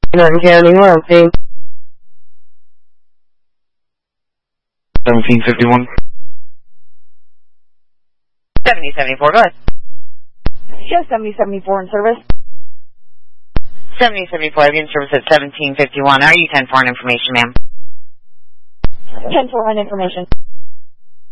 Norton County, Lansing. 1751. 7074, go ahead. Yes, 7074 in service. 7074, I've been in service at 1751. How are you 10 for information, ma'am? 10 for information.